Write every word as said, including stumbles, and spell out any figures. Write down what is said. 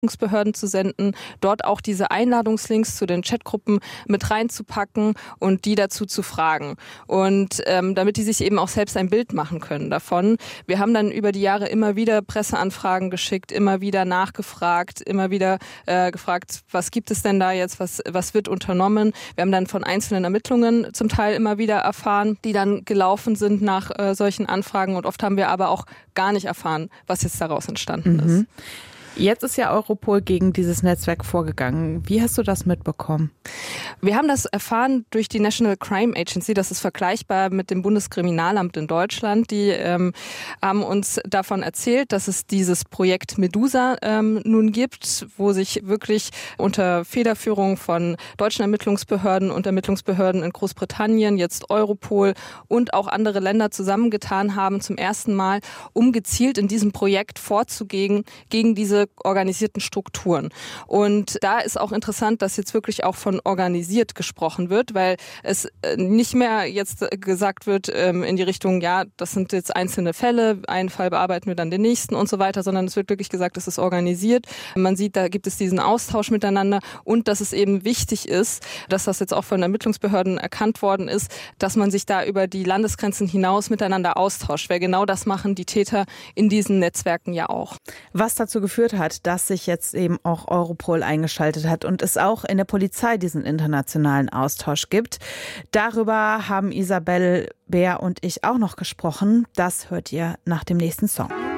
Behörden zu senden, dort auch diese Einladungslinks zu den Chatgruppen mit reinzupacken und die dazu zu fragen. Und ähm, damit die sich eben auch selbst ein Bild machen können davon. Wir haben dann über die Jahre immer wieder Presseanfragen geschickt, immer wieder nachgefragt, immer wieder äh, gefragt, was gibt es denn da jetzt, was, was wird unternommen. Wir haben dann von einzelnen Ermittlungen zum Teil immer wieder erfahren, die dann gelaufen sind nach äh, solchen Anfragen. Und oft haben wir aber auch gar nicht erfahren, was jetzt daraus entstanden Mhm. ist. Jetzt ist ja Europol gegen dieses Netzwerk vorgegangen. Wie hast du das mitbekommen? Wir haben das erfahren durch die National Crime Agency. Das ist vergleichbar mit dem Bundeskriminalamt in Deutschland. Die ähm, haben uns davon erzählt, dass es dieses Projekt Medusa ähm, nun gibt, wo sich wirklich unter Federführung von deutschen Ermittlungsbehörden und Ermittlungsbehörden in Großbritannien, jetzt Europol und auch andere Länder zusammengetan haben zum ersten Mal, um gezielt in diesem Projekt vorzugehen gegen diese organisierten Strukturen. Und da ist auch interessant, dass jetzt wirklich auch von organisiert gesprochen wird, weil es nicht mehr jetzt gesagt wird ähm, in die Richtung, ja, das sind jetzt einzelne Fälle, einen Fall bearbeiten wir dann den nächsten und so weiter, sondern es wird wirklich gesagt, es ist organisiert. Man sieht, da gibt es diesen Austausch miteinander und dass es eben wichtig ist, dass das jetzt auch von Ermittlungsbehörden erkannt worden ist, dass man sich da über die Landesgrenzen hinaus miteinander austauscht, weil genau das machen die Täter in diesen Netzwerken ja auch. Was dazu geführt hat, dass sich jetzt eben auch Europol eingeschaltet hat und es auch in der Polizei diesen internationalen Austausch gibt. Darüber haben Isabel Bär und ich auch noch gesprochen. Das hört ihr nach dem nächsten Song.